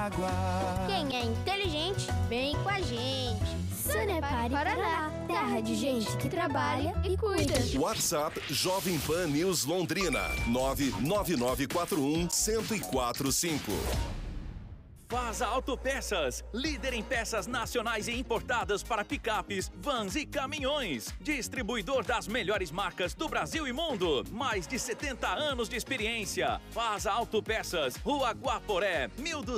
água. Quem é inteligente, vem com a gente. Sanepar Paraná, terra de gente que trabalha e cuida. WhatsApp Jovem Pan News Londrina, 99941-1045. Fasa Autopeças, líder em peças nacionais e importadas para picapes, vans e caminhões. Distribuidor das melhores marcas do Brasil e mundo. Mais de 70 anos de experiência. Fasa Autopeças, Rua Guaporé,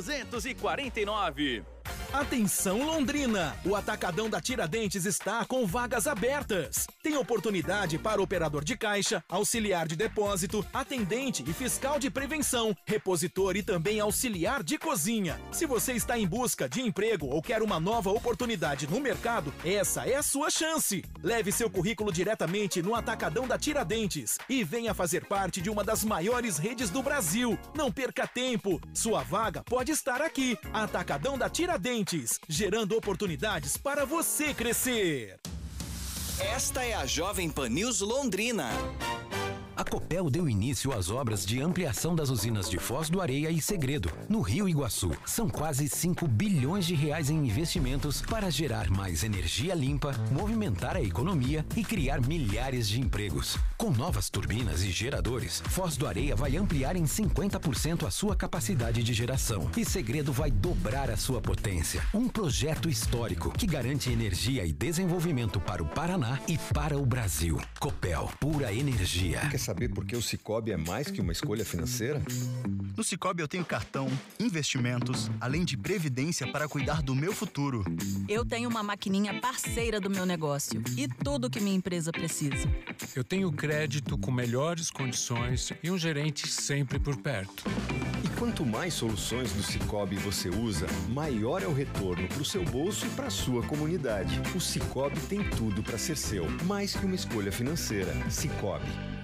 1249. Atenção Londrina! O Atacadão da Tiradentes está com vagas abertas. Tem oportunidade para operador de caixa, auxiliar de depósito, atendente e fiscal de prevenção, repositor e também auxiliar de cozinha. Se você está em busca de emprego ou quer uma nova oportunidade no mercado, essa é a sua chance. Leve seu currículo diretamente no Atacadão da Tiradentes e venha fazer parte de uma das maiores redes do Brasil. Não perca tempo, sua vaga pode estar aqui. Atacadão da Tiradentes, gerando oportunidades para você crescer. Esta é a Jovem Pan News Londrina. A Copel deu início às obras de ampliação das usinas de Foz do Areia e Segredo, no Rio Iguaçu. São quase 5 bilhões de reais em investimentos para gerar mais energia limpa, movimentar a economia e criar milhares de empregos. Com novas turbinas e geradores, Foz do Areia vai ampliar em 50% a sua capacidade de geração e Segredo vai dobrar a sua potência. Um projeto histórico que garante energia e desenvolvimento para o Paraná e para o Brasil. Copel, pura energia. Quer saber por que o Sicoob é mais que uma escolha financeira? No Sicoob eu tenho cartão, investimentos, além de previdência para cuidar do meu futuro. Eu tenho uma maquininha parceira do meu negócio e tudo que minha empresa precisa. Eu tenho crédito com melhores condições e um gerente sempre por perto. E quanto mais soluções do Sicoob você usa, maior é o retorno para o seu bolso e para a sua comunidade. O Sicoob tem tudo para ser seu, mais que uma escolha financeira. Sicoob.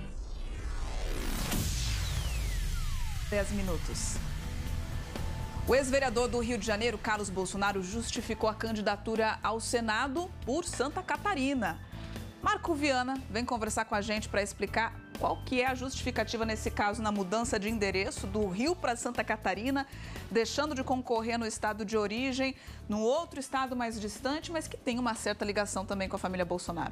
10 minutos. O ex-vereador do Rio de Janeiro, Carlos Bolsonaro, justificou a candidatura ao Senado por Santa Catarina. Marco Viana vem conversar com a gente para explicar qual que é a justificativa nesse caso na mudança de endereço do Rio para Santa Catarina, deixando de concorrer no estado de origem, num outro estado mais distante, mas que tem uma certa ligação também com a família Bolsonaro.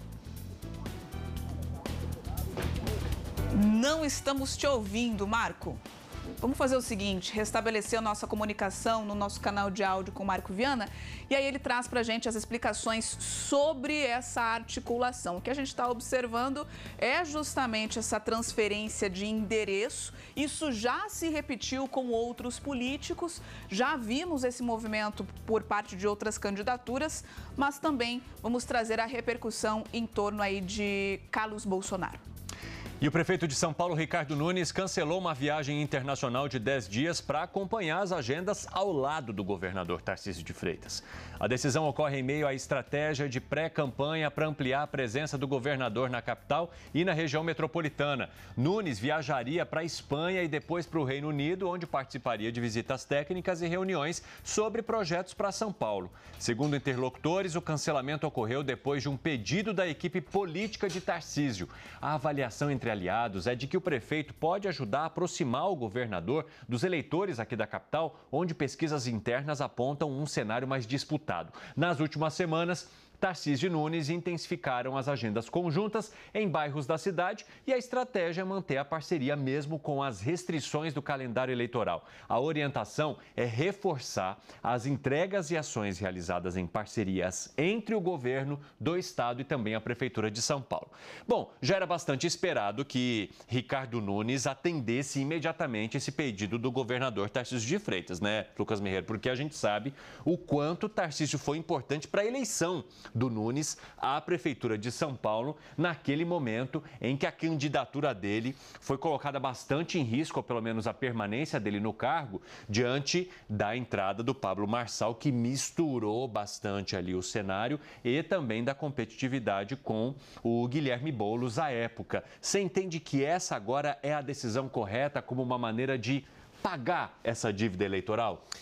Não estamos te ouvindo, Marco. Vamos fazer o seguinte, restabelecer a nossa comunicação no nosso canal de áudio com o Marco Viana e aí ele traz para a gente as explicações sobre essa articulação. O que a gente está observando é justamente essa transferência de endereço. Isso já se repetiu com outros políticos, já vimos esse movimento por parte de outras candidaturas, mas também vamos trazer a repercussão em torno aí de Carlos Bolsonaro. E o prefeito de São Paulo, Ricardo Nunes, cancelou uma viagem internacional de 10 dias para acompanhar as agendas ao lado do governador Tarcísio de Freitas. A decisão ocorre em meio à estratégia de pré-campanha para ampliar a presença do governador na capital e na região metropolitana. Nunes viajaria para a Espanha e depois para o Reino Unido, onde participaria de visitas técnicas e reuniões sobre projetos para São Paulo. Segundo interlocutores, o cancelamento ocorreu depois de um pedido da equipe política de Tarcísio. A avaliação entre aliados é de que o prefeito pode ajudar a aproximar o governador dos eleitores aqui da capital, onde pesquisas internas apontam um cenário mais disputado. Nas últimas semanas, Tarcísio e Nunes intensificaram as agendas conjuntas em bairros da cidade e a estratégia é manter a parceria mesmo com as restrições do calendário eleitoral. A orientação é reforçar as entregas e ações realizadas em parcerias entre o governo do estado e também a Prefeitura de São Paulo. Bom, já era bastante esperado que Ricardo Nunes atendesse imediatamente esse pedido do governador Tarcísio de Freitas, né, Lucas Merreiro? Porque a gente sabe o quanto Tarcísio foi importante para a eleição do Nunes à Prefeitura de São Paulo, naquele momento em que a candidatura dele foi colocada bastante em risco, ou pelo menos a permanência dele no cargo, diante da entrada do Pablo Marçal, que misturou bastante ali o cenário e também da competitividade com o Guilherme Boulos à época. Você entende que essa agora é a decisão correta como uma maneira de pagar essa dívida eleitoral?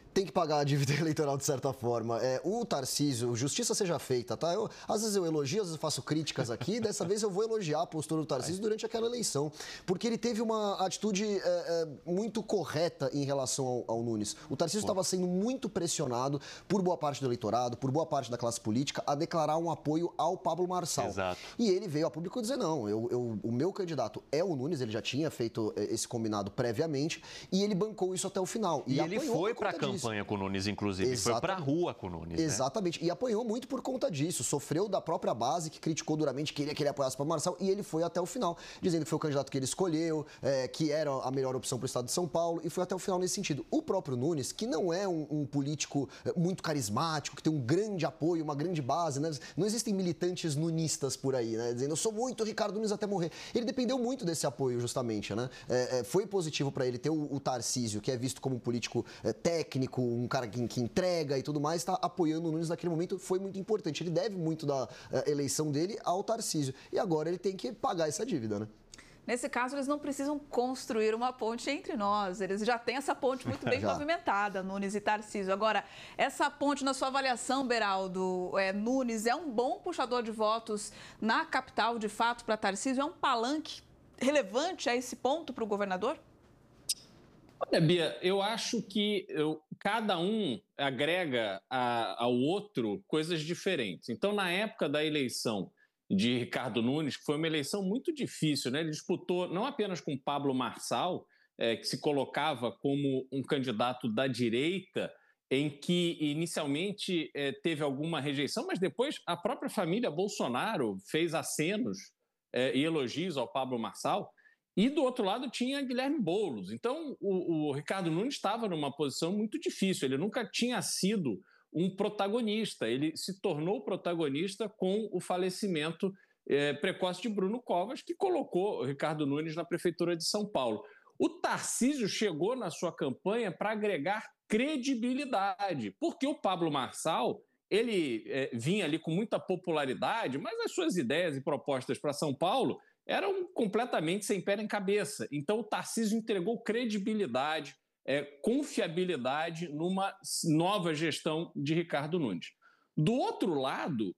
tem que pagar a dívida eleitoral de certa forma. O Tarcísio, justiça seja feita, tá? Às vezes eu elogio, às vezes eu faço críticas aqui, dessa vez eu vou elogiar a postura do Tarcísio durante aquela eleição, porque ele teve uma atitude muito correta em relação ao Nunes. O Tarcísio estava sendo muito pressionado por boa parte do eleitorado, por boa parte da classe política, a declarar um apoio ao Pablo Marçal. Exato. E ele veio a público dizer, não, o meu candidato é o Nunes, ele já tinha feito esse combinado previamente, e ele bancou isso até o final. E ele foi para a campanha com o Nunes, inclusive. Exatamente. Foi para a rua com o Nunes. Exatamente. Né? E apanhou muito por conta disso. Sofreu da própria base, que criticou duramente, queria que ele apoiasse para Marçal. E ele foi até o final, dizendo que foi o candidato que ele escolheu, que era a melhor opção para o estado de São Paulo. E foi até o final nesse sentido. O próprio Nunes, que não é um político muito carismático, que tem um grande apoio, uma grande base, né? Não existem militantes nunistas por aí, né? Dizendo, eu sou muito Ricardo Nunes até morrer. Ele dependeu muito desse apoio, justamente, né? Foi positivo para ele ter o Tarcísio, que é visto como um político técnico, um cara que entrega e tudo mais, está apoiando o Nunes naquele momento, foi muito importante. Ele deve muito da eleição dele ao Tarcísio. E agora ele tem que pagar essa dívida, né? Nesse caso, eles não precisam construir uma ponte entre nós. Eles já têm essa ponte muito bem pavimentada, Nunes e Tarcísio. Agora, essa ponte, na sua avaliação, Beraldo, Nunes é um bom puxador de votos na capital, de fato, para Tarcísio? É um palanque relevante a esse ponto para o governador? Olha, Bia, eu acho que cada um agrega ao outro coisas diferentes. Então, na época da eleição de Ricardo Nunes, que foi uma eleição muito difícil, né? Ele disputou não apenas com Pablo Marçal, que se colocava como um candidato da direita, em que inicialmente teve alguma rejeição, mas depois a própria família Bolsonaro fez acenos e elogios ao Pablo Marçal. E do outro lado tinha Guilherme Boulos. Então o Ricardo Nunes estava numa posição muito difícil, ele nunca tinha sido um protagonista, ele se tornou protagonista com o falecimento precoce de Bruno Covas, que colocou o Ricardo Nunes na Prefeitura de São Paulo. O Tarcísio chegou na sua campanha para agregar credibilidade, porque o Pablo Marçal, ele vinha ali com muita popularidade, mas as suas ideias e propostas para São Paulo eram completamente sem pé nem cabeça. Então o Tarcísio entregou credibilidade, confiabilidade numa nova gestão de Ricardo Nunes. Do outro lado,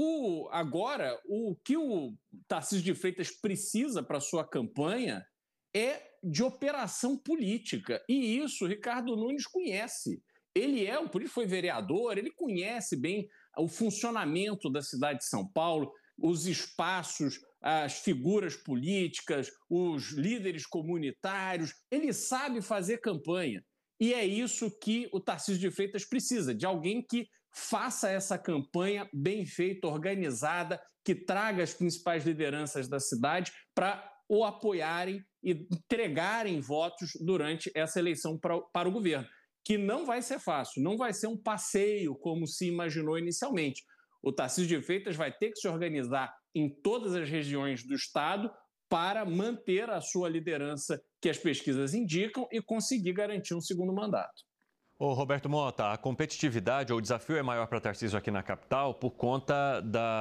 agora, o que o Tarcísio de Freitas precisa para sua campanha é de operação política. E isso o Ricardo Nunes conhece. Ele foi vereador, ele conhece bem o funcionamento da cidade de São Paulo, os espaços, as figuras políticas, os líderes comunitários. Ele sabe fazer campanha. E é isso que o Tarcísio de Freitas precisa, de alguém que faça essa campanha bem feita, organizada, que traga as principais lideranças da cidade para o apoiarem e entregarem votos durante essa eleição para o governo, que não vai ser fácil, não vai ser um passeio como se imaginou inicialmente. O Tarcísio de Freitas vai ter que se organizar em todas as regiões do estado para manter a sua liderança que as pesquisas indicam e conseguir garantir um segundo mandato. Ô Roberto Mota, a competitividade ou o desafio é maior para Tarcísio aqui na capital por conta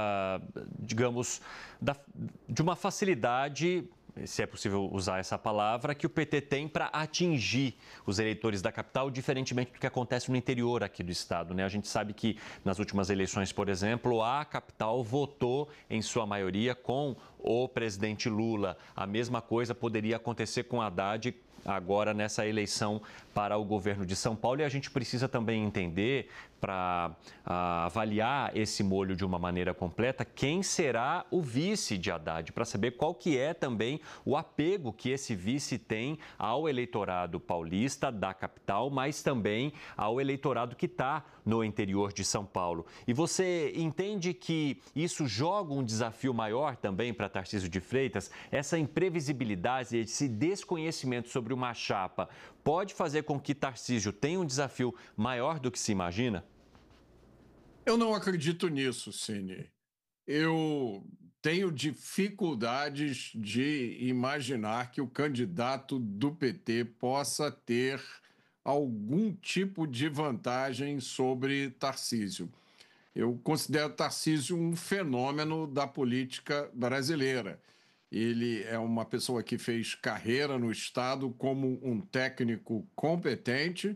de uma facilidade, se é possível usar essa palavra, que o PT tem para atingir os eleitores da capital, diferentemente do que acontece no interior aqui do estado, né? A gente sabe que nas últimas eleições, por exemplo, a capital votou em sua maioria com o presidente Lula. A mesma coisa poderia acontecer com Haddad agora nessa eleição para o governo de São Paulo, e a gente precisa também entender, para avaliar esse molho de uma maneira completa, quem será o vice de Haddad, para saber qual que é também o apego que esse vice tem ao eleitorado paulista da capital, mas também ao eleitorado que está no interior de São Paulo. E você entende que isso joga um desafio maior também para Tarcísio de Freitas? Essa imprevisibilidade, esse desconhecimento sobre uma chapa pode fazer com que Tarcísio tenha um desafio maior do que se imagina? Eu não acredito nisso, Cine. Eu tenho dificuldades de imaginar que o candidato do PT possa ter algum tipo de vantagem sobre Tarcísio. Eu considero Tarcísio um fenômeno da política brasileira. Ele é uma pessoa que fez carreira no Estado como um técnico competente,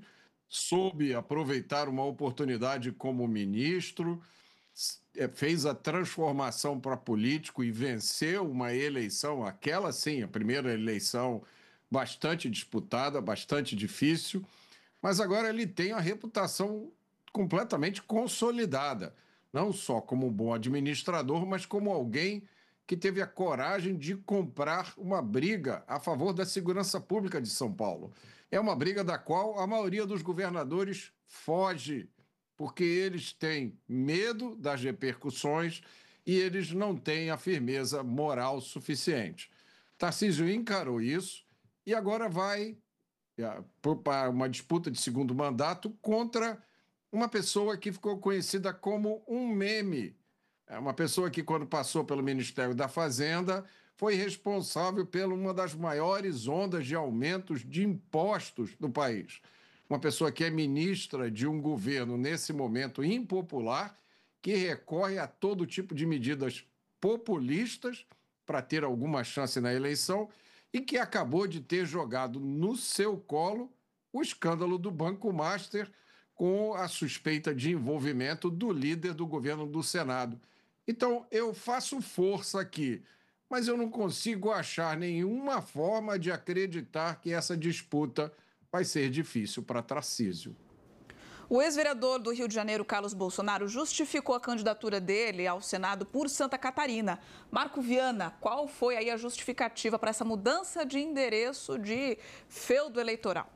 soube aproveitar uma oportunidade como ministro, fez a transformação para político e venceu uma eleição, aquela sim, a primeira eleição bastante disputada, bastante difícil, mas agora ele tem a reputação completamente consolidada, não só como um bom administrador, mas como alguém que teve a coragem de comprar uma briga a favor da segurança pública de São Paulo. É uma briga da qual a maioria dos governadores foge, porque eles têm medo das repercussões e eles não têm a firmeza moral suficiente. Tarcísio encarou isso e agora vai para uma disputa de segundo mandato contra uma pessoa que ficou conhecida como um meme. É uma pessoa que, quando passou pelo Ministério da Fazenda, foi responsável por uma das maiores ondas de aumentos de impostos do país. Uma pessoa que é ministra de um governo, nesse momento, impopular, que recorre a todo tipo de medidas populistas para ter alguma chance na eleição e que acabou de ter jogado no seu colo o escândalo do Banco Master com a suspeita de envolvimento do líder do governo do Senado. Então, eu faço força aqui, mas eu não consigo achar nenhuma forma de acreditar que essa disputa vai ser difícil para Tarcísio. O ex-vereador do Rio de Janeiro, Carlos Bolsonaro, justificou a candidatura dele ao Senado por Santa Catarina. Marco Viana, qual foi aí a justificativa para essa mudança de endereço de feudo eleitoral?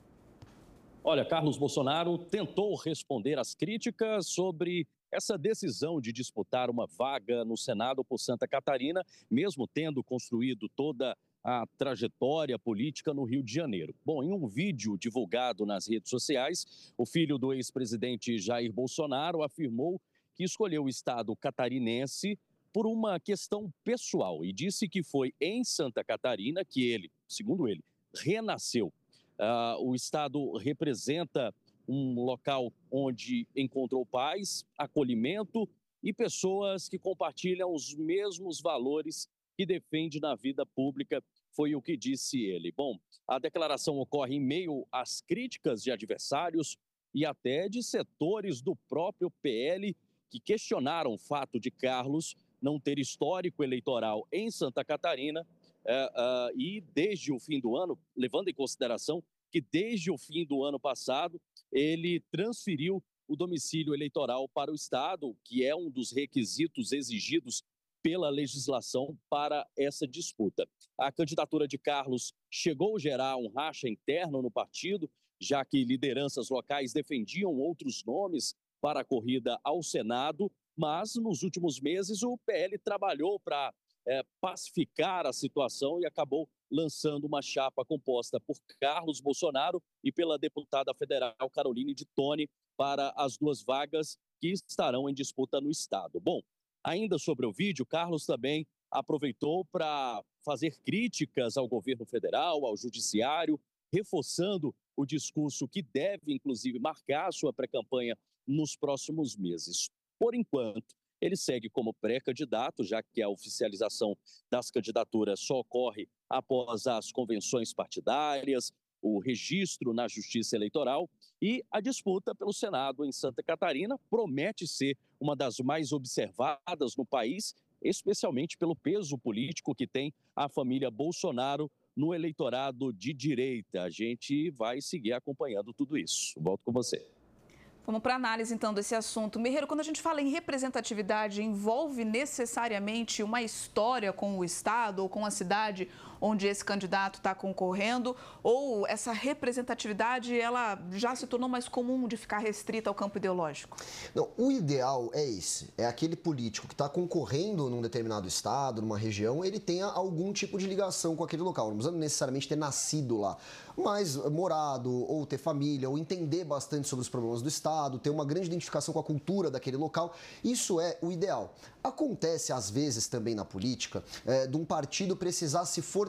Olha, Carlos Bolsonaro tentou responder às críticas sobre essa decisão de disputar uma vaga no Senado por Santa Catarina, mesmo tendo construído toda a trajetória política no Rio de Janeiro. Bom, em um vídeo divulgado nas redes sociais, o filho do ex-presidente Jair Bolsonaro afirmou que escolheu o estado catarinense por uma questão pessoal e disse que foi em Santa Catarina que ele, segundo ele, renasceu. O estado representa um local onde encontrou paz, acolhimento e pessoas que compartilham os mesmos valores que defende na vida pública, foi o que disse ele. Bom, a declaração ocorre em meio às críticas de adversários e até de setores do próprio PL que questionaram o fato de Carlos não ter histórico eleitoral em Santa Catarina e desde o fim do ano, levando em consideração que desde o fim do ano passado ele transferiu o domicílio eleitoral para o estado, que é um dos requisitos exigidos pela legislação para essa disputa. A candidatura de Carlos chegou a gerar um racha interno no partido, já que lideranças locais defendiam outros nomes para a corrida ao Senado, mas nos últimos meses o PL trabalhou para pacificar a situação e acabou lançando uma chapa composta por Carlos Bolsonaro e pela deputada federal Caroline de Toni para as duas vagas que estarão em disputa no estado. Bom, ainda sobre o vídeo, Carlos também aproveitou para fazer críticas ao governo federal, ao judiciário, reforçando o discurso que deve, inclusive, marcar a sua pré-campanha nos próximos meses. Por enquanto, ele segue como pré-candidato, já que a oficialização das candidaturas só ocorre após as convenções partidárias, o registro na Justiça Eleitoral e a disputa pelo Senado em Santa Catarina promete ser uma das mais observadas no país, especialmente pelo peso político que tem a família Bolsonaro no eleitorado de direita. A gente vai seguir acompanhando tudo isso. Volto com você. Vamos para a análise, então, desse assunto. Mineiro, quando a gente fala em representatividade, envolve necessariamente uma história com o estado ou com a cidade onde esse candidato está concorrendo? Ou essa representatividade, ela já se tornou mais comum de ficar restrita ao campo ideológico? Não, o ideal é esse. É aquele político que está concorrendo num determinado estado, numa região, ele tenha algum tipo de ligação com aquele local. Não precisa necessariamente ter nascido lá, mas morado, ou ter família, ou entender bastante sobre os problemas do estado, ter uma grande identificação com a cultura daquele local. Isso é o ideal. Acontece, às vezes, também na política, de um partido precisar se fortalecer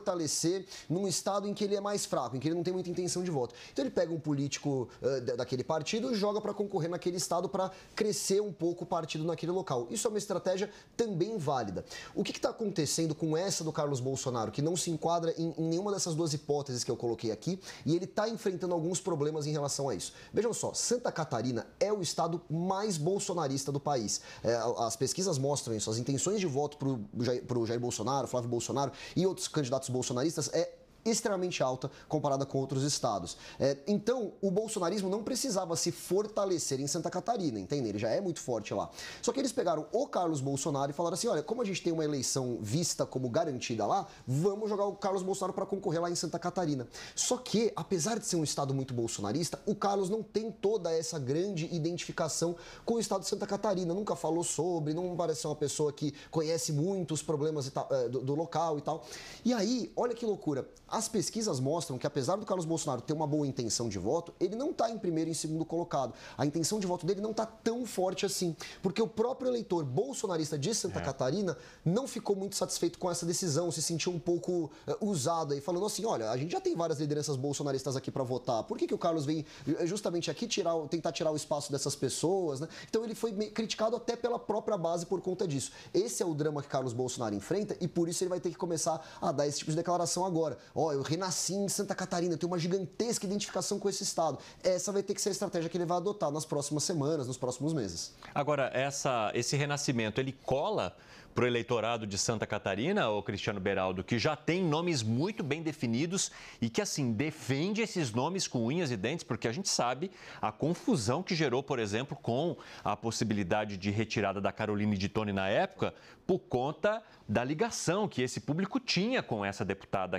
fortalecer num estado em que ele é mais fraco, em que ele não tem muita intenção de voto. Então ele pega um político daquele partido e joga para concorrer naquele estado para crescer um pouco o partido naquele local. Isso é uma estratégia também válida. O que está acontecendo com essa do Carlos Bolsonaro, que não se enquadra em nenhuma dessas duas hipóteses que eu coloquei aqui, e ele está enfrentando alguns problemas em relação a isso. Vejam só, Santa Catarina é o estado mais bolsonarista do país. As pesquisas mostram isso, as intenções de voto para o Jair Bolsonaro, Flávio Bolsonaro e outros candidatos bolsonaristas extremamente alta comparada com outros estados. Então, o bolsonarismo não precisava se fortalecer em Santa Catarina, entende? Ele já é muito forte lá. Só que eles pegaram o Carlos Bolsonaro e falaram assim, olha, como a gente tem uma eleição vista como garantida lá, vamos jogar o Carlos Bolsonaro para concorrer lá em Santa Catarina. Só que, apesar de ser um estado muito bolsonarista, o Carlos não tem toda essa grande identificação com o estado de Santa Catarina, nunca falou sobre, não parece ser uma pessoa que conhece muito os problemas do local e tal. E aí, olha que loucura, as pesquisas mostram que, apesar do Carlos Bolsonaro ter uma boa intenção de voto, ele não está em primeiro e em segundo colocado. A intenção de voto dele não está tão forte assim, porque o próprio eleitor bolsonarista de Santa Catarina não ficou muito satisfeito com essa decisão, se sentiu um pouco usado aí, falando assim, olha, a gente já tem várias lideranças bolsonaristas aqui para votar, por que o Carlos vem justamente aqui tentar tirar o espaço dessas pessoas, né? Então ele foi criticado até pela própria base por conta disso. Esse é o drama que Carlos Bolsonaro enfrenta e por isso ele vai ter que começar a dar esse tipo de declaração agora. Eu renasci em Santa Catarina, eu tenho uma gigantesca identificação com esse estado. Essa vai ter que ser a estratégia que ele vai adotar nas próximas semanas, nos próximos meses. Agora, esse renascimento, ele cola para o eleitorado de Santa Catarina, o Cristiano Beraldo, que já tem nomes muito bem definidos e que, assim, defende esses nomes com unhas e dentes, porque a gente sabe a confusão que gerou, por exemplo, com a possibilidade de retirada da Caroline de Toni na época, por conta da ligação que esse público tinha com essa deputada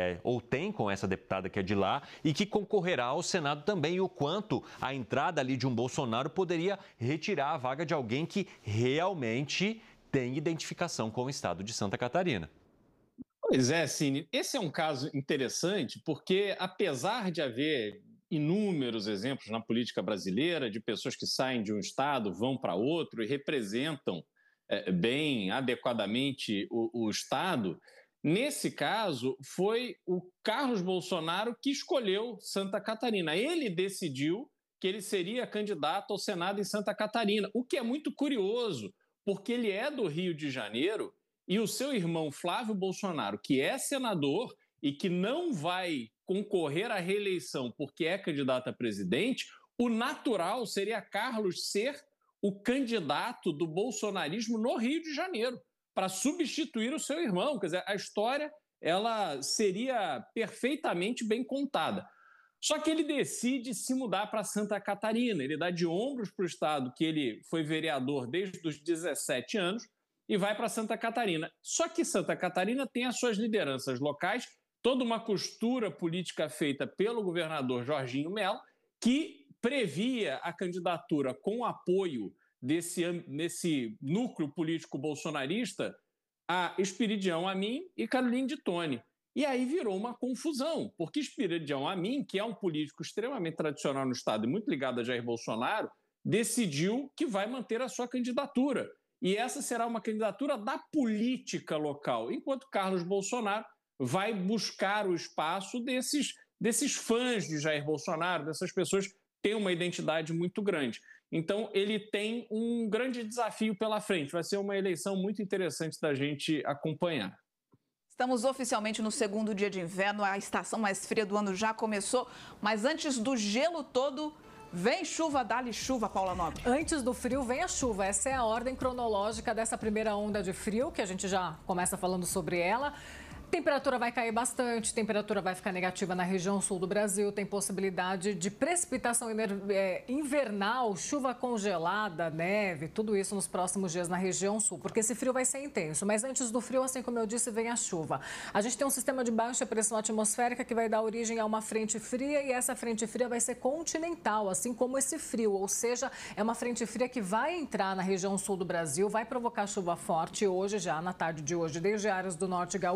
tem com essa deputada que é de lá e que concorrerá ao Senado também, e o quanto a entrada ali de um Bolsonaro poderia retirar a vaga de alguém que realmente tem identificação com o estado de Santa Catarina. Pois é, Cine, esse é um caso interessante porque, apesar de haver inúmeros exemplos na política brasileira de pessoas que saem de um estado, vão para outro e representam bem adequadamente o estado, nesse caso foi o Carlos Bolsonaro que escolheu Santa Catarina. Ele decidiu que ele seria candidato ao Senado em Santa Catarina, o que é muito curioso, porque ele é do Rio de Janeiro e o seu irmão Flávio Bolsonaro, que é senador e que não vai concorrer à reeleição porque é candidato a presidente, o natural seria Carlos ser o candidato do bolsonarismo no Rio de Janeiro, para substituir o seu irmão. Quer dizer, a história ela seria perfeitamente bem contada. Só que ele decide se mudar para Santa Catarina. Ele dá de ombros para o estado que ele foi vereador desde os 17 anos e vai para Santa Catarina. Só que Santa Catarina tem as suas lideranças locais, toda uma costura política feita pelo governador Jorginho Melo, que previa a candidatura com apoio nesse núcleo político bolsonarista a Esperidião Amin e Caroline de Toni. E aí virou uma confusão, porque Esperidião Amin, que é um político extremamente tradicional no estado e muito ligado a Jair Bolsonaro, decidiu que vai manter a sua candidatura. E essa será uma candidatura da política local, enquanto Carlos Bolsonaro vai buscar o espaço desses fãs de Jair Bolsonaro, dessas pessoas que têm uma identidade muito grande. Então, ele tem um grande desafio pela frente. Vai ser uma eleição muito interessante da gente acompanhar. Estamos oficialmente no segundo dia de inverno, a estação mais fria do ano já começou, mas antes do gelo todo, vem chuva, dá-lhe chuva, Paula Nobre. Antes do frio vem a chuva, essa é a ordem cronológica dessa primeira onda de frio, que a gente já começa falando sobre ela. Temperatura vai cair bastante, temperatura vai ficar negativa na região sul do Brasil, tem possibilidade de precipitação invernal, chuva congelada, neve, tudo isso nos próximos dias na região sul, porque esse frio vai ser intenso. Mas antes do frio, assim como eu disse, vem a chuva. A gente tem um sistema de baixa pressão atmosférica que vai dar origem a uma frente fria e essa frente fria vai ser continental, assim como esse frio, ou seja, é uma frente fria que vai entrar na região sul do Brasil, vai provocar chuva forte hoje já, na tarde de hoje, desde áreas do norte gaúcho, oeste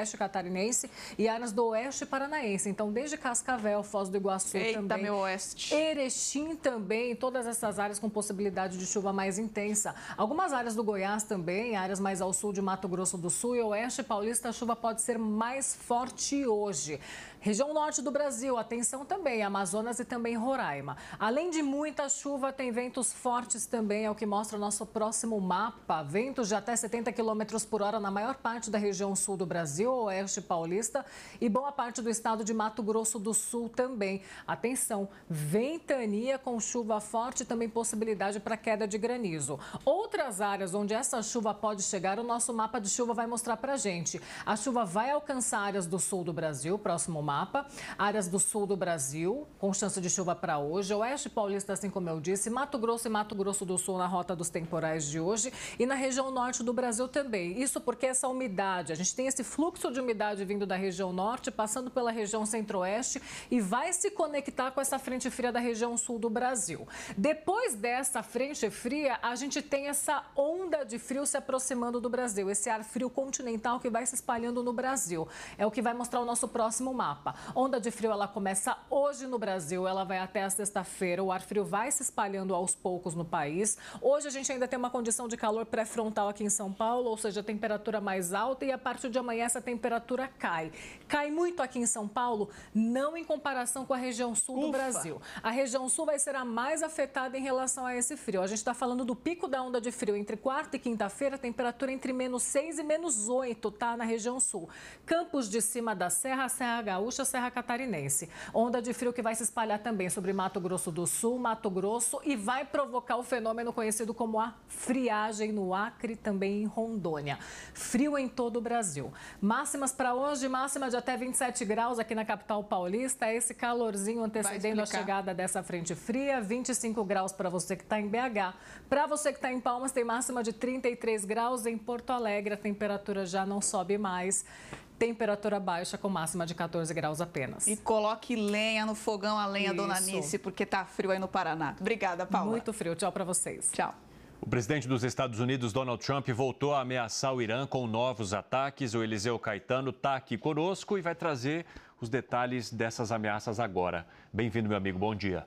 centro-oeste catarinense e áreas do oeste paranaense. Então, desde Cascavel, Foz do Iguaçu também, meu oeste. Erechim também, todas essas áreas com possibilidade de chuva mais intensa. Algumas áreas do Goiás também, áreas mais ao sul de Mato Grosso do Sul e oeste paulista, a chuva pode ser mais forte hoje. Região norte do Brasil, atenção também, Amazonas e também Roraima. Além de muita chuva, tem ventos fortes também, é o que mostra o nosso próximo mapa. Ventos de até 70 km por hora na maior parte da região sul do Brasil, oeste paulista e boa parte do estado de Mato Grosso do Sul também. Atenção, ventania com chuva forte e também possibilidade para queda de granizo. Outras áreas onde essa chuva pode chegar, o nosso mapa de chuva vai mostrar para a gente. A chuva vai alcançar áreas do sul do Brasil, próximo mapa, áreas do sul do Brasil, com chance de chuva para hoje, oeste paulista, assim como eu disse, Mato Grosso e Mato Grosso do Sul na rota dos temporais de hoje e na região norte do Brasil também. Isso porque essa umidade, a gente tem esse fluxo de umidade vindo da região norte, passando pela região centro-oeste e vai se conectar com essa frente fria da região sul do Brasil. Depois dessa frente fria, a gente tem essa onda de frio se aproximando do Brasil, esse ar frio continental que vai se espalhando no Brasil. É o que vai mostrar o nosso próximo mapa. Onda de frio, ela começa hoje no Brasil, ela vai até a sexta-feira. O ar frio vai se espalhando aos poucos no país. Hoje a gente ainda tem uma condição de calor pré-frontal aqui em São Paulo, ou seja, a temperatura mais alta e a partir de amanhã essa temperatura cai. Cai muito aqui em São Paulo, não em comparação com a região sul do Brasil. A região sul vai ser a mais afetada em relação a esse frio. A gente está falando do pico da onda de frio entre quarta e quinta-feira, temperatura entre -6 e -8, tá? Na região sul. Campos de cima da Serra, Serra Gaúcha, Serra Catarinense. Onda de frio que vai se espalhar também sobre Mato Grosso do Sul, Mato Grosso e vai provocar o fenômeno conhecido como a friagem no Acre, também em Rondônia. Frio em todo o Brasil. Máximas para hoje, máxima de até 27 graus aqui na capital paulista. Esse calorzinho antecedendo a chegada dessa frente fria. 25 graus para você que está em BH. Para você que está em Palmas, tem máxima de 33 graus. Em Porto Alegre, a temperatura já não sobe mais. Temperatura baixa com máxima de 14 graus apenas. E coloque lenha no fogão, a lenha, Dona Anice, porque tá frio aí no Paraná. Obrigada, Paula. Muito frio. Tchau para vocês. Tchau. O presidente dos Estados Unidos, Donald Trump, voltou a ameaçar o Irã com novos ataques. O Eliseu Caetano está aqui conosco e vai trazer os detalhes dessas ameaças agora. Bem-vindo, meu amigo. Bom dia.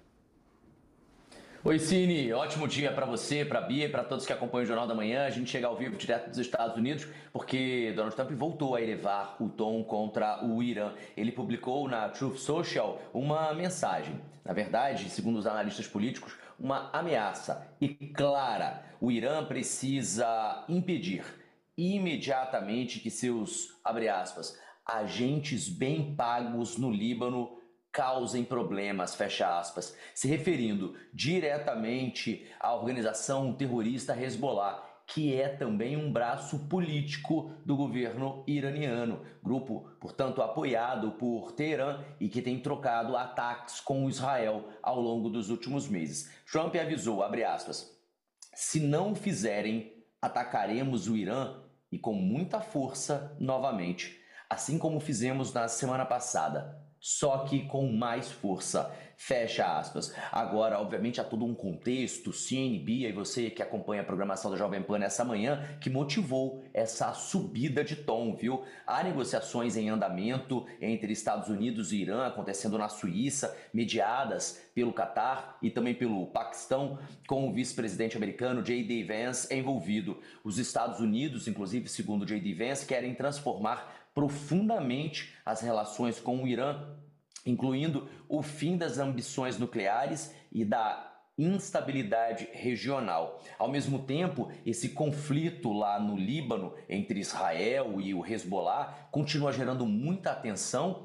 Oi, Cine. Ótimo dia para você, para a Bia e para todos que acompanham o Jornal da Manhã. A gente chega ao vivo direto dos Estados Unidos porque Donald Trump voltou a elevar o tom contra o Irã. Ele publicou na Truth Social uma mensagem. Na verdade, segundo os analistas políticos, uma ameaça e clara. O Irã precisa impedir imediatamente que seus, abre aspas, agentes bem pagos no Líbano causem problemas, fecha aspas, se referindo diretamente à organização terrorista Hezbollah, que é também um braço político do governo iraniano, grupo, portanto, apoiado por Teherã e que tem trocado ataques com Israel ao longo dos últimos meses. Trump avisou, abre aspas, se não o fizerem, atacaremos o Irã e com muita força novamente, assim como fizemos na semana passada. Só que com mais força, fecha aspas. Agora, obviamente, há todo um contexto, Cine, Bia e você que acompanha a programação da Jovem Pan nessa manhã, que motivou essa subida de tom, viu? Há negociações em andamento entre Estados Unidos e Irã, acontecendo na Suíça, mediadas pelo Catar e também pelo Paquistão, com o vice-presidente americano J.D. Vance envolvido. Os Estados Unidos, inclusive, segundo J.D. Vance, querem transformar profundamente as relações com o Irã, incluindo o fim das ambições nucleares e da instabilidade regional. Ao mesmo tempo, esse conflito lá no Líbano entre Israel e o Hezbollah continua gerando muita atenção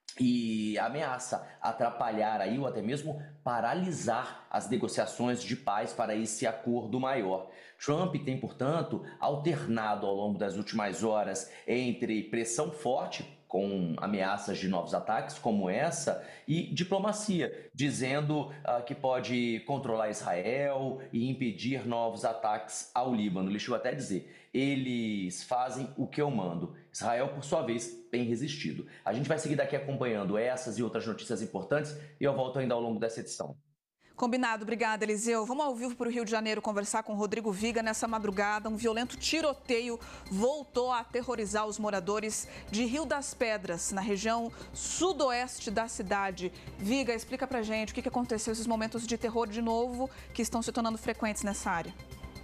e ameaça atrapalhar aí ou até mesmo paralisar as negociações de paz para esse acordo maior. Trump tem, portanto, alternado ao longo das últimas horas entre pressão forte, com ameaças de novos ataques como essa, e diplomacia, dizendo que pode controlar Israel e impedir novos ataques ao Líbano. Ele chegou até a dizer, eles fazem o que eu mando. Israel, por sua vez, tem resistido. A gente vai seguir daqui acompanhando essas e outras notícias importantes e eu volto ainda ao longo dessa edição. Combinado, obrigada, Eliseu. Vamos ao vivo para o Rio de Janeiro conversar com o Rodrigo Viga. Nessa madrugada, um violento tiroteio voltou a aterrorizar os moradores de Rio das Pedras, na região sudoeste da cidade. Viga, explica pra gente o que aconteceu, esses momentos de terror de novo que estão se tornando frequentes nessa área.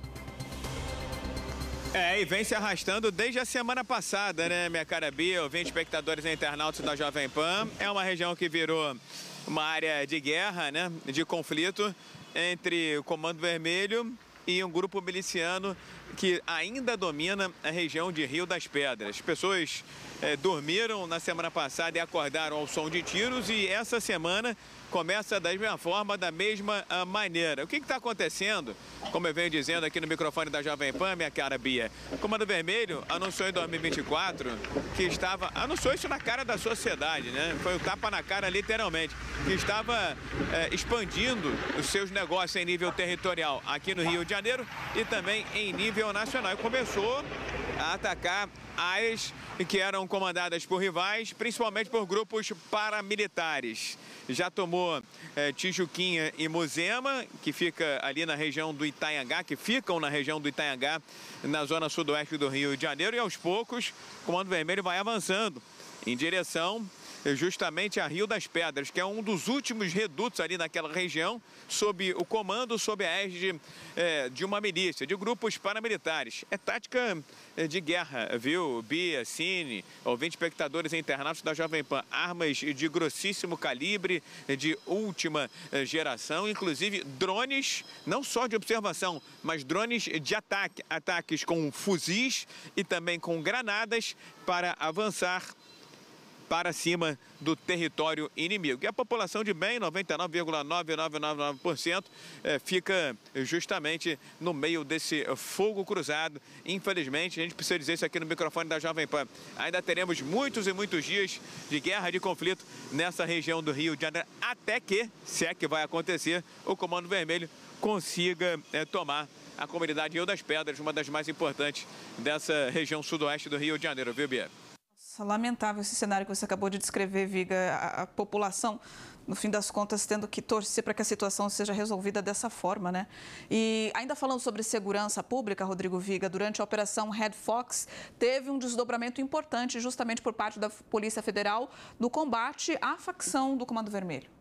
E vem se arrastando desde a semana passada, né, minha cara Bia, ouvintes, espectadores e internautas da Jovem Pan. É uma região que virou uma área de guerra, né, de conflito entre o Comando Vermelho e um grupo miliciano que ainda domina a região de Rio das Pedras. Pessoas dormiram na semana passada e acordaram ao som de tiros e essa semana começa da mesma forma, da mesma maneira. O que está acontecendo? Como eu venho dizendo aqui no microfone da Jovem Pan, minha cara Bia, o Comando Vermelho anunciou em 2024 que estava... Anunciou isso na cara da sociedade, né? Foi um tapa na cara, literalmente. Que estava expandindo os seus negócios em nível territorial aqui no Rio de Janeiro e também em nível nacional. E começou a atacar áreas que eram comandadas por rivais, principalmente por grupos paramilitares. Já tomou Tijuquinha e Muzema, que fica ali na região do Itanhangá, que ficam na região do Itanhangá, na zona sudoeste do Rio de Janeiro. E aos poucos, o Comando Vermelho vai avançando em direção justamente a Rio das Pedras, que é um dos últimos redutos ali naquela região, sob o comando, sob a égide de uma milícia, de grupos paramilitares. É tática de guerra, viu, Bia, Cine, ouvintes, espectadores e internautas da Jovem Pan. Armas de grossíssimo calibre, de última geração, inclusive drones, não só de observação, mas drones de ataque. Ataques com fuzis e também com granadas para avançar para cima do território inimigo. E a população de bem, 99,9999%, fica justamente no meio desse fogo cruzado. Infelizmente, a gente precisa dizer isso aqui no microfone da Jovem Pan. Ainda teremos muitos e muitos dias de guerra, de conflito nessa região do Rio de Janeiro, até que, se é que vai acontecer, o Comando Vermelho consiga tomar a comunidade Rio das Pedras, uma das mais importantes dessa região sudoeste do Rio de Janeiro, viu, Bia? Lamentável esse cenário que você acabou de descrever, Viga. A população, no fim das contas, tendo que torcer para que a situação seja resolvida dessa forma, né? E ainda falando sobre segurança pública, Rodrigo Viga, durante a Operação Red Fox, teve um desdobramento importante justamente por parte da Polícia Federal no combate à facção do Comando Vermelho.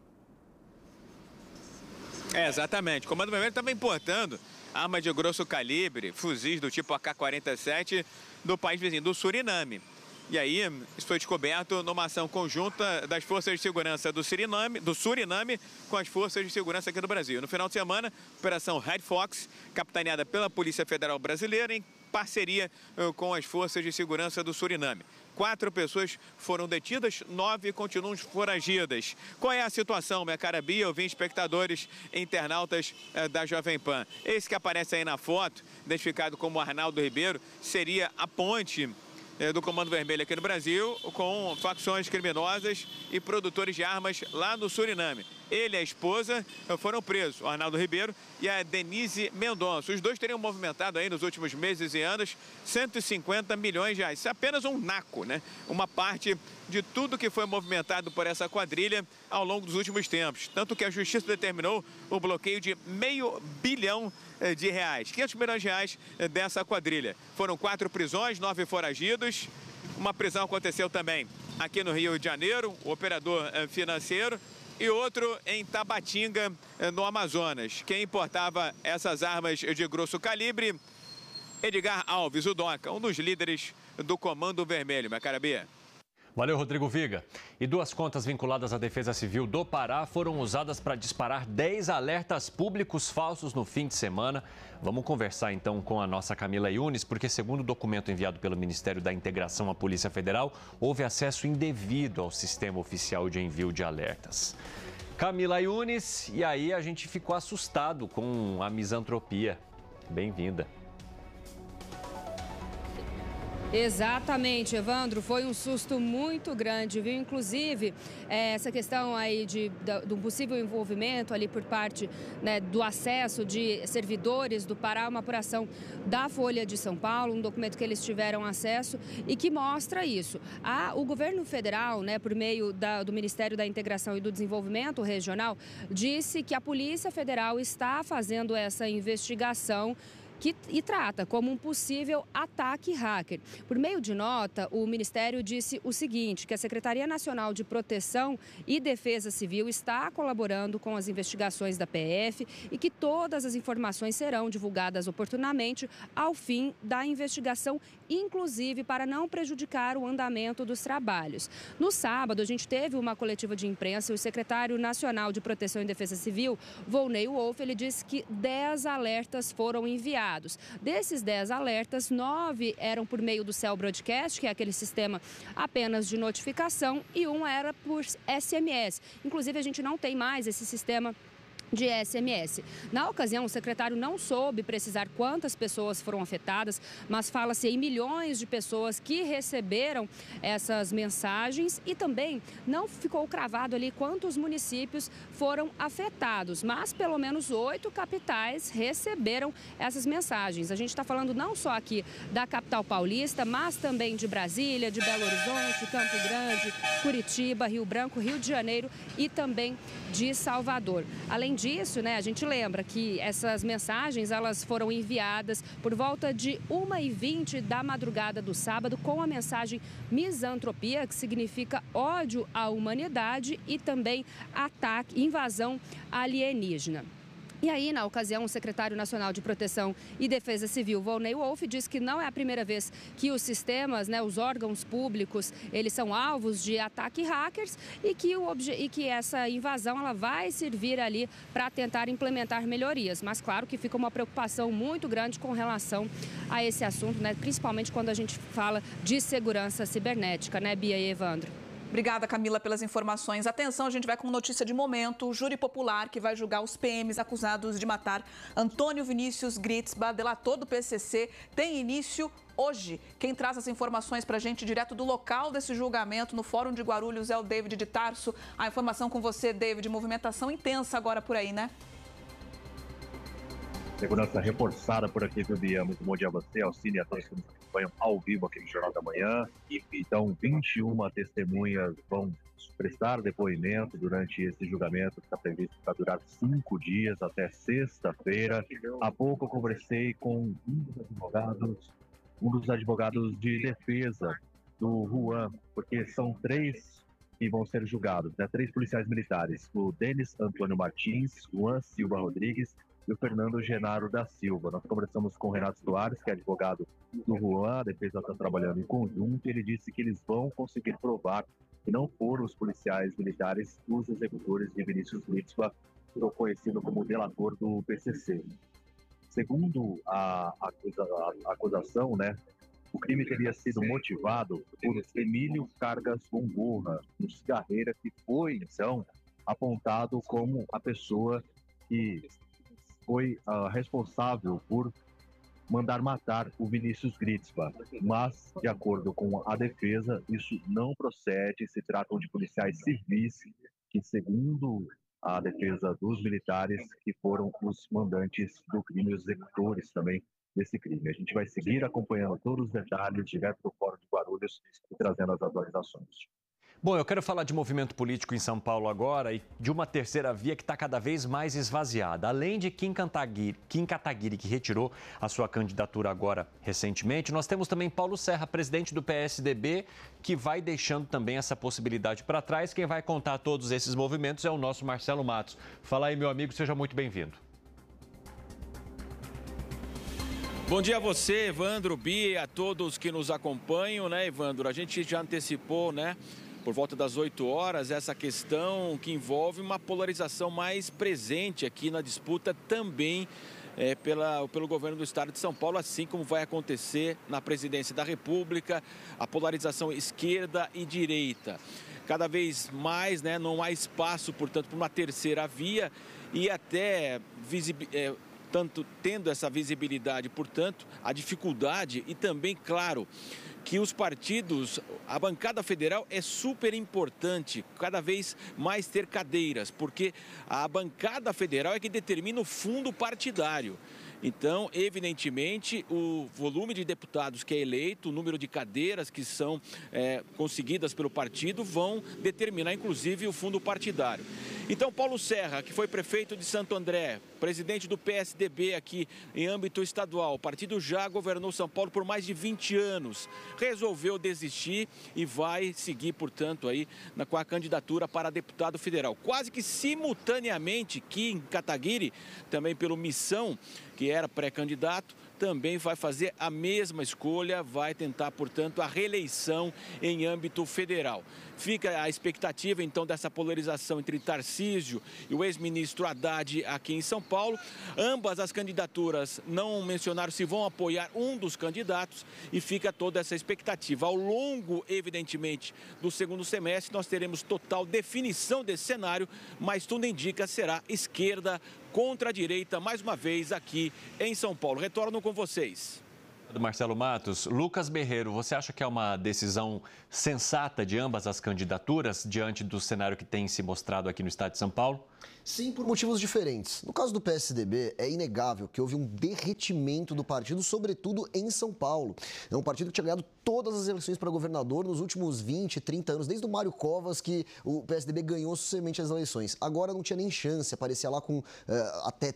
Exatamente. O Comando Vermelho estava importando arma de grosso calibre, fuzis do tipo AK-47 do país vizinho, do Suriname. E aí, isso foi descoberto numa ação conjunta das forças de segurança do Suriname com as forças de segurança aqui do Brasil. No final de semana, Operação Red Fox, capitaneada pela Polícia Federal Brasileira, em parceria com as forças de segurança do Suriname. 4 pessoas foram detidas, 9 continuam foragidas. Qual é a situação, minha cara Bia, ouvintes, espectadores e internautas da Jovem Pan? Esse que aparece aí na foto, identificado como Arnaldo Ribeiro, seria a ponte do Comando Vermelho aqui no Brasil, com facções criminosas e produtores de armas lá no Suriname. Ele e a esposa foram presos, o Arnaldo Ribeiro e a Denise Mendonça. Os dois teriam movimentado aí nos últimos meses e anos 150 milhões de reais. Isso é apenas um naco, né? Uma parte de tudo que foi movimentado por essa quadrilha ao longo dos últimos tempos. Tanto que a Justiça determinou o bloqueio de R$500 bilhão de reais, 500 milhões de reais dessa quadrilha. Foram 4 prisões, 9 foragidos. Uma prisão aconteceu também aqui no Rio de Janeiro, o operador financeiro, e outro em Tabatinga, no Amazonas. Quem importava essas armas de grosso calibre? Edgar Alves, o Doca, um dos líderes do Comando Vermelho. Minha cara Bia. Valeu, Rodrigo Viga. E 2 contas vinculadas à Defesa Civil do Pará foram usadas para disparar 10 alertas públicos falsos no fim de semana. Vamos conversar então com a nossa Camila Yunes, porque segundo o documento enviado pelo Ministério da Integração à Polícia Federal, houve acesso indevido ao sistema oficial de envio de alertas. Camila Yunes, e aí a gente ficou assustado com a misantropia. Bem-vinda. Exatamente, Evandro, foi um susto muito grande, viu? Inclusive, essa questão aí do possível envolvimento ali por parte, né, do acesso de servidores do Pará, uma apuração da Folha de São Paulo, um documento que eles tiveram acesso e que mostra isso. O governo federal, né, por meio do Ministério da Integração e do Desenvolvimento Regional, disse que a Polícia Federal está fazendo essa investigação e trata como um possível ataque hacker. Por meio de nota, o Ministério disse o seguinte, que a Secretaria Nacional de Proteção e Defesa Civil está colaborando com as investigações da PF e que todas as informações serão divulgadas oportunamente ao fim da investigação, inclusive para não prejudicar o andamento dos trabalhos. No sábado, a gente teve uma coletiva de imprensa e o secretário nacional de Proteção e Defesa Civil, Volney Wolff, ele disse que 10 alertas foram enviados. Desses 10 alertas, 9 eram por meio do Cell Broadcast, que é aquele sistema apenas de notificação, e um era por SMS. Inclusive, a gente não tem mais esse sistema de SMS. Na ocasião, o secretário não soube precisar quantas pessoas foram afetadas, mas fala-se em milhões de pessoas que receberam essas mensagens e também não ficou cravado ali quantos municípios foram afetados, mas pelo menos 8 capitais receberam essas mensagens. A gente está falando não só aqui da capital paulista, mas também de Brasília, de Belo Horizonte, Campo Grande, Curitiba, Rio Branco, Rio de Janeiro e também de Salvador. Além disso, né, a gente lembra que essas mensagens elas foram enviadas por volta de 1h20 da madrugada do sábado com a mensagem misantropia, que significa ódio à humanidade e também ataque, invasão alienígena. E aí, na ocasião, o secretário nacional de Proteção e Defesa Civil, Volney Wolff, diz que não é a primeira vez que os sistemas, né, os órgãos públicos, eles são alvos de ataque hackers e que essa invasão ela vai servir ali para tentar implementar melhorias. Mas, claro, que fica uma preocupação muito grande com relação a esse assunto, né, principalmente quando a gente fala de segurança cibernética, né, Bia e Evandro? Obrigada, Camila, pelas informações. Atenção, a gente vai com notícia de momento. O júri popular que vai julgar os PMs acusados de matar Antônio Vinícius Gritzba, delator do PCC, tem início hoje. Quem traz as informações para a gente direto do local desse julgamento no Fórum de Guarulhos é o David de Tarso. A informação com você, David. Movimentação intensa agora por aí, né? Segurança reforçada por aqui, Bia. Muito bom dia a você, ao Cine, a todos que nos acompanham ao vivo aqui no Jornal da Manhã. Então, 21 testemunhas vão prestar depoimento durante esse julgamento que está previsto para durar 5 dias, até sexta-feira. Há pouco eu conversei com um dos advogados de defesa do Juan, porque são 3 que vão ser julgados, né? 3 policiais militares, o Denis Antônio Martins, Juan Silva Rodrigues e o Fernando Genaro da Silva. Nós conversamos com o Renato Soares, que é advogado do Juan, a defesa está trabalhando em conjunto, e ele disse que eles vão conseguir provar que não foram os policiais militares os executores de Vinícius Gritzba, conhecido como delator do PCC. Segundo a acusação, né, o crime teria sido motivado por Emílio Cargas Gongorra, um cigarreira que foi, então, apontado como a pessoa que foi responsável por mandar matar o Vinícius Gritzba. Mas, de acordo com a defesa, isso não procede. Se tratam de policiais civis que, segundo a defesa dos militares, que foram os mandantes do crime, os executores também desse crime. A gente vai seguir acompanhando todos os detalhes direto do Fórum de Guarulhos e trazendo as atualizações. Bom, eu quero falar de movimento político em São Paulo agora e de uma terceira via que está cada vez mais esvaziada. Além de Kim Kataguiri, que retirou a sua candidatura agora recentemente, nós temos também Paulo Serra, presidente do PSDB, que vai deixando também essa possibilidade para trás. Quem vai contar todos esses movimentos é o nosso Marcelo Matos. Fala aí, meu amigo, seja muito bem-vindo. Bom dia a você, Evandro, Bia, e a todos que nos acompanham, né, Evandro? A gente já antecipou, né, por volta das 8 horas, essa questão que envolve uma polarização mais presente aqui na disputa também pelo governo do estado de São Paulo, assim como vai acontecer na presidência da República, a polarização esquerda e direita. Cada vez mais, né, não há espaço, portanto, para uma terceira via e até tendo essa visibilidade, portanto, a dificuldade e também, claro, que os partidos, a bancada federal é super importante, cada vez mais ter cadeiras, porque a bancada federal é que determina o fundo partidário. Então, evidentemente, o volume de deputados que é eleito, o número de cadeiras que são conseguidas pelo partido vão determinar, inclusive, o fundo partidário. Então, Paulo Serra, que foi prefeito de Santo André, presidente do PSDB aqui em âmbito estadual, o partido já governou São Paulo por mais de 20 anos, resolveu desistir e vai seguir, portanto, aí com a candidatura para deputado federal. Quase que simultaneamente, aqui em Kataguiri, também pelo Missão, que era pré-candidato, também vai fazer a mesma escolha, vai tentar, portanto, a reeleição em âmbito federal. Fica a expectativa, então, dessa polarização entre Tarcísio e o ex-ministro Haddad aqui em São Paulo. Ambas as candidaturas não mencionaram se vão apoiar um dos candidatos e fica toda essa expectativa. Ao longo, evidentemente, do segundo semestre, nós teremos total definição desse cenário, mas tudo indica será esquerda contra a direita, mais uma vez, aqui em São Paulo. Retorno com vocês. Do Marcelo Matos. Lucas Berreiro, você acha que é uma decisão sensata de ambas as candidaturas diante do cenário que tem se mostrado aqui no estado de São Paulo? Sim, por motivos diferentes. No caso do PSDB, é inegável que houve um derretimento do partido, sobretudo em São Paulo. É um partido que tinha ganhado todas as eleições para governador nos últimos 20, 30 anos, desde o Mário Covas, que o PSDB ganhou sucessivamente as eleições. Agora não tinha nem chance, aparecia lá com até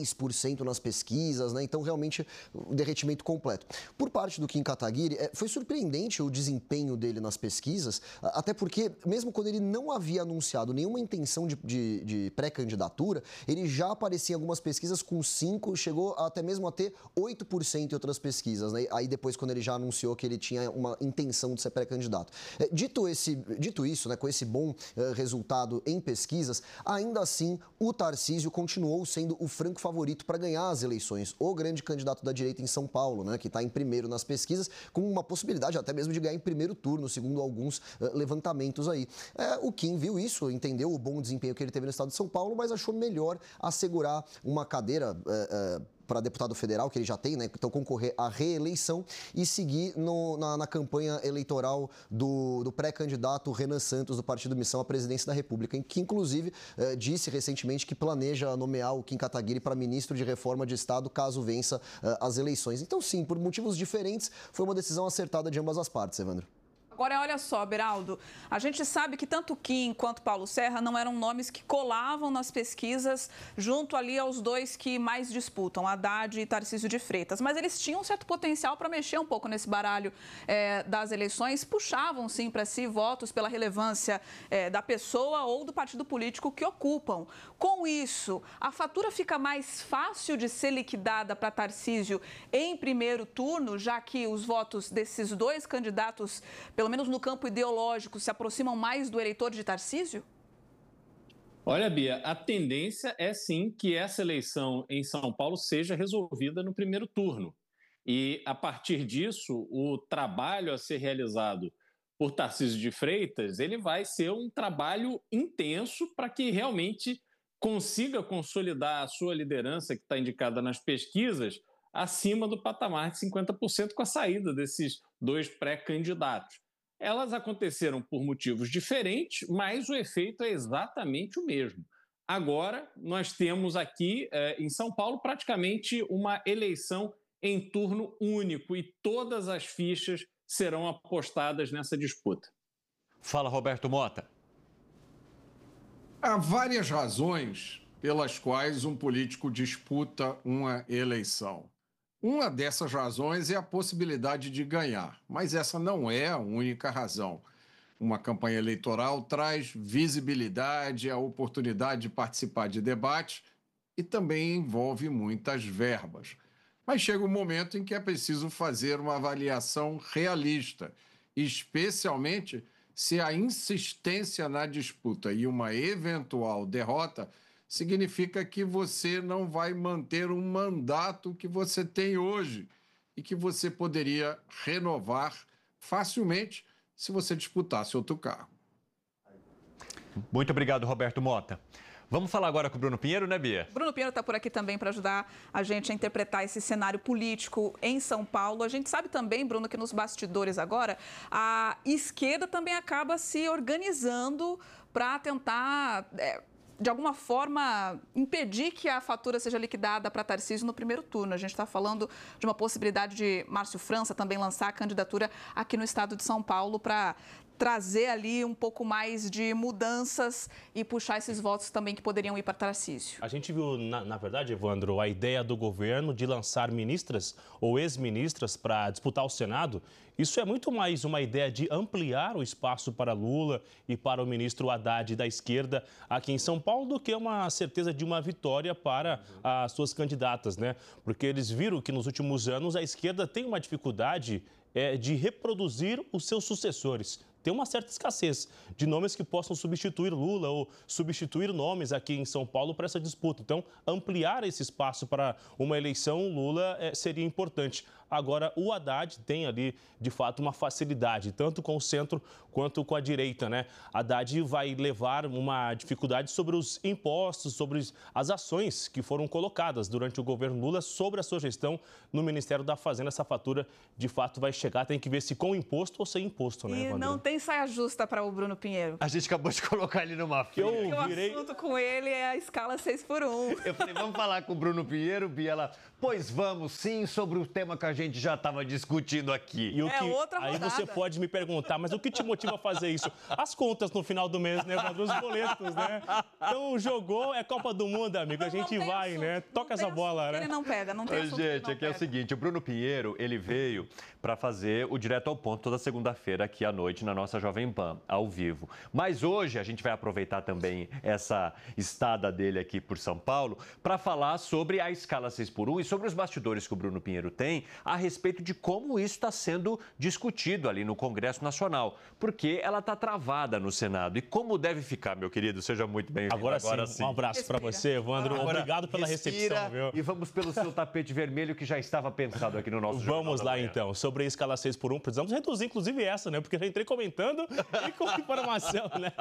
3% nas pesquisas, né? Então, realmente, o derretimento completo. Por parte do Kim Kataguiri, foi surpreendente o desempenho dele nas pesquisas, até porque, mesmo quando ele não havia anunciado nenhuma intenção de pré-candidatura, ele já aparecia em algumas pesquisas com 5%, chegou até mesmo a ter 8% em outras pesquisas, né? Aí depois, quando ele já anunciou que ele tinha uma intenção de ser pré-candidato. Dito isso, né, com esse bom resultado em pesquisas, ainda assim, o Tarcísio continuou sendo o franco favorito para ganhar as eleições, o grande candidato da direita em São Paulo, né, que está em primeiro nas pesquisas, com uma possibilidade até mesmo de ganhar em primeiro turno, segundo alguns levantamentos aí. O Kim viu isso, entendeu o bom desempenho que ele teve no estado de São Paulo, mas achou melhor assegurar uma cadeira para deputado federal, que ele já tem, né? Então concorrer à reeleição e seguir na campanha eleitoral do pré-candidato Renan Santos, do Partido Missão à presidência da República, que inclusive disse recentemente que planeja nomear o Kim Kataguiri para ministro de Reforma de Estado caso vença as eleições. Então sim, por motivos diferentes, foi uma decisão acertada de ambas as partes, Evandro. Agora, olha só, Beraldo, a gente sabe que tanto Kim quanto Paulo Serra não eram nomes que colavam nas pesquisas junto ali aos dois que mais disputam, Haddad e Tarcísio de Freitas. Mas eles tinham um certo potencial para mexer um pouco nesse baralho das eleições, puxavam sim para si votos pela relevância da pessoa ou do partido político que ocupam. Com isso, a fatura fica mais fácil de ser liquidada para Tarcísio em primeiro turno, já que os votos desses dois candidatos, pelo menos no campo ideológico, se aproximam mais do eleitor de Tarcísio? Olha, Bia, a tendência é sim que essa eleição em São Paulo seja resolvida no primeiro turno. E, a partir disso, o trabalho a ser realizado por Tarcísio de Freitas, ele vai ser um trabalho intenso para que realmente consiga consolidar a sua liderança, que está indicada nas pesquisas, acima do patamar de 50% com a saída desses dois pré-candidatos. Elas aconteceram por motivos diferentes, mas o efeito é exatamente o mesmo. Agora, nós temos aqui em São Paulo praticamente uma eleição em turno único e todas as fichas serão apostadas nessa disputa. Fala, Roberto Mota. Há várias razões pelas quais um político disputa uma eleição. Uma dessas razões é a possibilidade de ganhar, mas essa não é a única razão. Uma campanha eleitoral traz visibilidade, a oportunidade de participar de debates e também envolve muitas verbas. Mas chega um momento em que é preciso fazer uma avaliação realista, especialmente se a insistência na disputa e uma eventual derrota significa que você não vai manter um mandato que você tem hoje e que você poderia renovar facilmente se você disputasse outro cargo. Muito obrigado, Roberto Mota. Vamos falar agora com o Bruno Pinheiro, né, Bia? Bruno Pinheiro está por aqui também para ajudar a gente a interpretar esse cenário político em São Paulo. A gente sabe também, Bruno, que nos bastidores agora, a esquerda também acaba se organizando para tentar, de alguma forma, impedir que a fatura seja liquidada para Tarcísio no primeiro turno. A gente está falando de uma possibilidade de Márcio França também lançar a candidatura aqui no estado de São Paulo para trazer ali um pouco mais de mudanças e puxar esses votos também que poderiam ir para Tarcísio. A gente viu, na verdade, Evandro, a ideia do governo de lançar ministras ou ex-ministras para disputar o Senado. Isso é muito mais uma ideia de ampliar o espaço para Lula e para o ministro Haddad da esquerda aqui em São Paulo do que uma certeza de uma vitória para as suas candidatas, né? Porque eles viram que nos últimos anos a esquerda tem uma dificuldade de reproduzir os seus sucessores. Tem uma certa escassez de nomes que possam substituir Lula ou substituir nomes aqui em São Paulo para essa disputa. Então, ampliar esse espaço para uma eleição Lula seria importante. Agora, o Haddad tem ali, de fato, uma facilidade, tanto com o centro quanto com a direita, né? Haddad vai levar uma dificuldade sobre os impostos, sobre as ações que foram colocadas durante o governo Lula sobre a sua gestão no Ministério da Fazenda. Essa fatura, de fato, vai chegar. Tem que ver se com imposto ou sem imposto, né, Evandro? E não tem saia justa para o Bruno Pinheiro. A gente acabou de colocar ele numa fila. O assunto com ele é a escala 6x1. Eu falei, vamos falar com o Bruno Pinheiro, Bia. Ela, pois vamos sim, sobre o tema que a gente já estava discutindo aqui. E aí você pode me perguntar, mas o que te motiva a fazer isso? As contas no final do mês, né, Evandro? Os boletos, né? Então, jogou, é Copa do Mundo, amigo. A gente vai, assunto, né? Toca essa bola, né? Ele não pega, não tem assunto. Gente, aqui é o seguinte, o Bruno Pinheiro, ele veio para fazer o Direto ao Ponto toda segunda-feira aqui à noite na nossa Jovem Pan, ao vivo. Mas hoje a gente vai aproveitar também essa estada dele aqui por São Paulo para falar sobre a escala 6x1 e sobre os bastidores que o Bruno Pinheiro tem a respeito de como isso está sendo discutido ali no Congresso Nacional, porque ela está travada no Senado. E como deve ficar, meu querido? Seja muito bem-vindo. Agora sim, um abraço para você, Evandro. Obrigado pela recepção, viu? E vamos pelo seu tapete vermelho que já estava pensado aqui no nosso Jornal Vamos lá, então. Sobre a escala 6x1, precisamos reduzir, inclusive, essa, né? Porque eu já entrei comentando e com informação, né?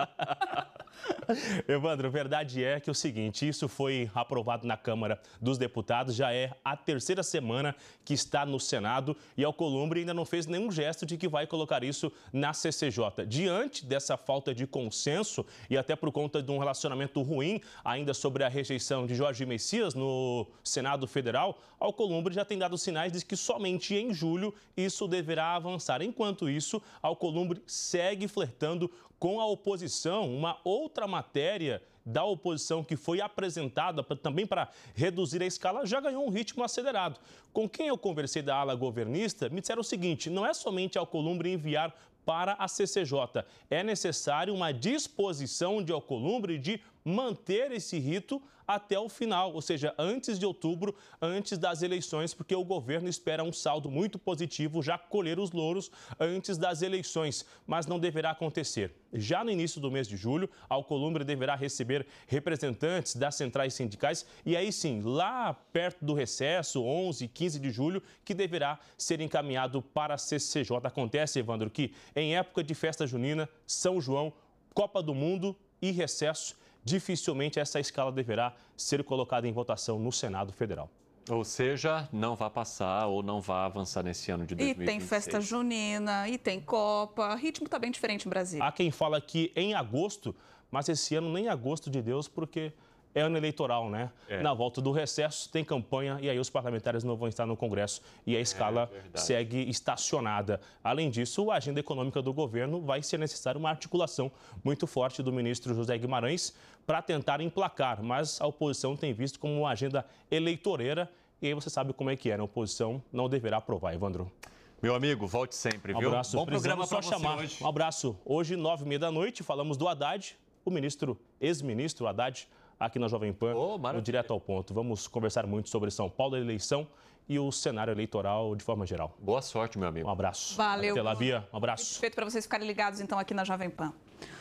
Evandro, a verdade é que é o seguinte, isso foi aprovado na Câmara dos Deputados, já é a terceira semana que está no Senado e Alcolumbre ainda não fez nenhum gesto de que vai colocar isso na CCJ. Diante dessa falta de consenso e até por conta de um relacionamento ruim ainda sobre a rejeição de Jorge Messias no Senado Federal, Alcolumbre já tem dado sinais de que somente em julho isso deverá avançar. Enquanto isso, Alcolumbre segue flertando com a oposição, uma outra matéria da oposição que foi apresentada também para reduzir a escala, já ganhou um ritmo acelerado. Com quem eu conversei da ala governista, me disseram o seguinte, não é somente Alcolumbre enviar para a CCJ, é necessário uma disposição de Alcolumbre de manter esse rito até o final, ou seja, antes de outubro, antes das eleições, porque o governo espera um saldo muito positivo, já colher os louros antes das eleições, mas não deverá acontecer. Já no início do mês de julho, a Alcolumbre deverá receber representantes das centrais sindicais e aí sim, lá perto do recesso, 11 e 15 de julho, que deverá ser encaminhado para a CCJ. Acontece, Evandro, que em época de festa junina, São João, Copa do Mundo e recesso, dificilmente essa escala deverá ser colocada em votação no Senado Federal. Ou seja, não vai passar ou não vai avançar nesse ano de 2026. E tem festa junina, e tem Copa, o ritmo está bem diferente em Brasília. Há quem fala que em agosto, mas esse ano nem agosto de Deus, porque é ano eleitoral, né? Na volta do recesso tem campanha e aí os parlamentares não vão estar no Congresso e a escala segue estacionada. Além disso, a agenda econômica do governo vai ser necessária uma articulação muito forte do ministro José Guimarães para tentar emplacar, mas a oposição tem visto como uma agenda eleitoreira e aí você sabe como é que é, né? A oposição não deverá aprovar, Evandro. Meu amigo, volte sempre, viu? Um abraço. Bom programa para você hoje. Um abraço. Hoje, 9h30 da noite, falamos do Haddad, o ex-ministro Haddad, aqui na Jovem Pan, no Direto ao Ponto. Vamos conversar muito sobre São Paulo, a eleição e o cenário eleitoral de forma geral. Boa sorte, meu amigo. Um abraço. Valeu. Até lá, Bia. Um abraço. Perfeito para vocês ficarem ligados, então, aqui na Jovem Pan.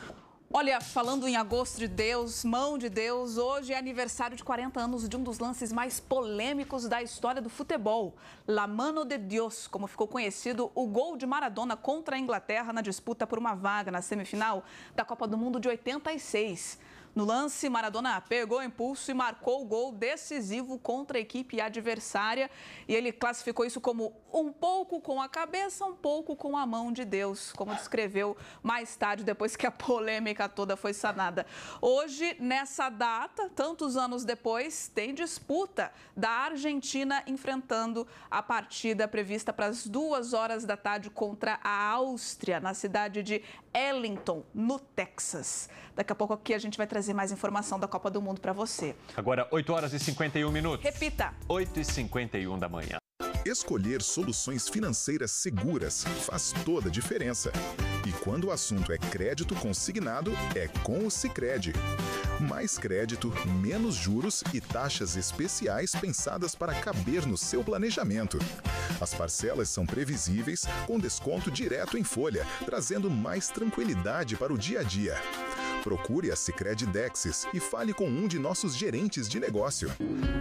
Olha, falando em agosto de Deus, mão de Deus, hoje é aniversário de 40 anos de um dos lances mais polêmicos da história do futebol. La Mano de Dios, como ficou conhecido, o gol de Maradona contra a Inglaterra na disputa por uma vaga na semifinal da Copa do Mundo de 86. No lance, Maradona pegou impulso e marcou o gol decisivo contra a equipe adversária. E ele classificou isso como um pouco com a cabeça, um pouco com a mão de Deus, como descreveu mais tarde, depois que a polêmica toda foi sanada. Hoje, nessa data, tantos anos depois, tem disputa da Argentina enfrentando a partida prevista para as 2h da tarde contra a Áustria, na cidade de Arlington, no Texas. Daqui a pouco aqui a gente vai trazer mais informação da Copa do Mundo para você. Agora, 8h51. Repita. 8h51 da manhã. Escolher soluções financeiras seguras faz toda a diferença. E quando o assunto é crédito consignado, é com o Sicredi. Mais crédito, menos juros e taxas especiais pensadas para caber no seu planejamento. As parcelas são previsíveis, com desconto direto em folha, trazendo mais tranquilidade para o dia a dia. Procure a Sicredi Dexis e fale com um de nossos gerentes de negócio.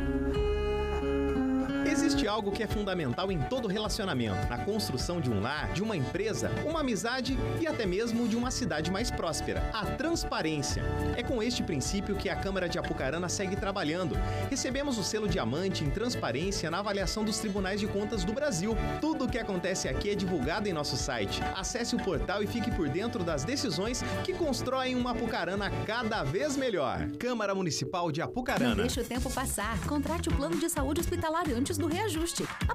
Existe algo que é fundamental em todo relacionamento, na construção de um lar, de uma empresa, uma amizade e até mesmo de uma cidade mais próspera: a transparência. É com este princípio que a Câmara de Apucarana segue trabalhando. Recebemos o selo Diamante em transparência na avaliação dos Tribunais de Contas do Brasil. Tudo o que acontece aqui é divulgado em nosso site. Acesse o portal e fique por dentro das decisões que constroem uma Apucarana cada vez melhor. Câmara Municipal de Apucarana. Não deixe o tempo passar. Contrate o plano de saúde hospitalar antes do reajuste.